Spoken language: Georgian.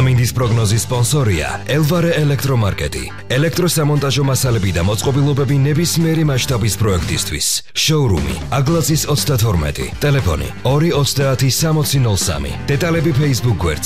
ამინდის პროგნოზის სპონსორია ელვარე ელექტრომარკეტი. ელექტროსამონტაჟო მასალები და მოწყობილობები ნებისმიერი მასშტაბის პროექტისთვის. შოურუმი აგლაძის 32, ტელეფონი 230 6003. დეტალები Facebook გვერდზე.